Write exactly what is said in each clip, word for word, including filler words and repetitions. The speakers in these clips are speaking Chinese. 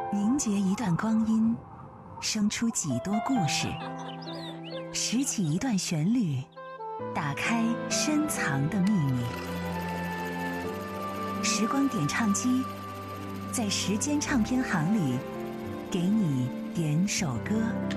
凝结一段光阴，生出几多故事；拾起一段旋律，打开深藏的秘密。时光点唱机，在时间唱片行里，给你点首歌。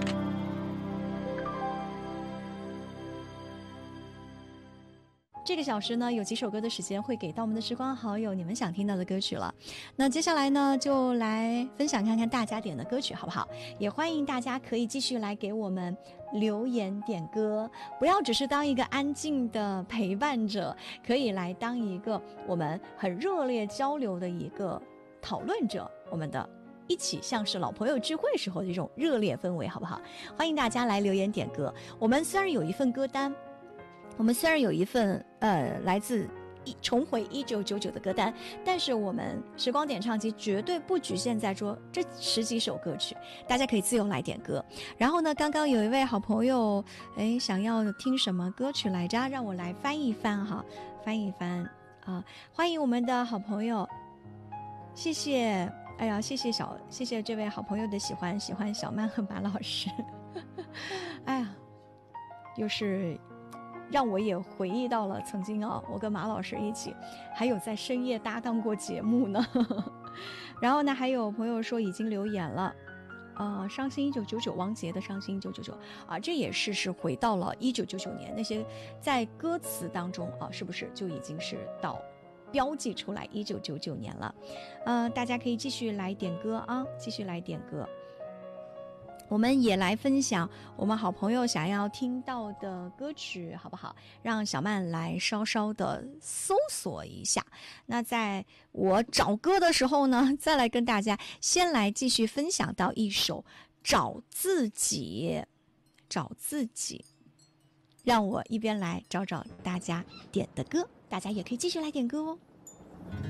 这个小时呢，有几首歌的时间会给到我们的时光好友你们想听到的歌曲了。那接下来呢，就来分享看看大家点的歌曲好不好？也欢迎大家可以继续来给我们留言点歌，不要只是当一个安静的陪伴者，可以来当一个我们很热烈交流的一个讨论者，我们的一起像是老朋友聚会时候的这种热烈氛围，好不好？欢迎大家来留言点歌。我们虽然有一份歌单，我们虽然有一份呃来自重回一九九九的歌单，但是我们时光点唱机绝对不局限在说这十几首歌曲，大家可以自由来点歌。然后呢，刚刚有一位好朋友哎想要听什么歌曲来着，让我来翻一翻哈，翻一翻啊！欢迎我们的好朋友，谢谢，哎呀，谢谢小，谢谢这位好朋友的喜欢，喜欢小曼和马老师。哎呀，又是让我也回忆到了曾经啊，我跟马老师一起还有在深夜搭档过节目呢。然后呢，还有朋友说已经留言了，呃，伤心一九九九，王杰的伤心一九九九啊，这也是是回到了一九九九年，那些在歌词当中啊，是不是就已经是到标记出来一九九九年了？呃，大家可以继续来点歌啊，继续来点歌。我们也来分享我们好朋友想要听到的歌曲，好不好？让小曼来稍稍的搜索一下。那在我找歌的时候呢，再来跟大家先来继续分享到一首找自己，找自己。让我一边来找找大家点的歌，大家也可以继续来点歌哦。